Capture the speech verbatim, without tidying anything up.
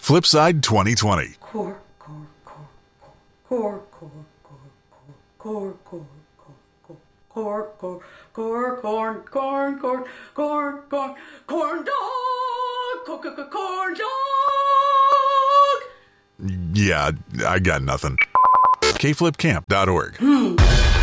Flipside twenty twenty. Core, core, core, core, core, core, core, core, core, core, corn, corn, corn, corn, corn, corn dog, corn dog. Yeah, I got nothing. K flip camp dot org. Hmm.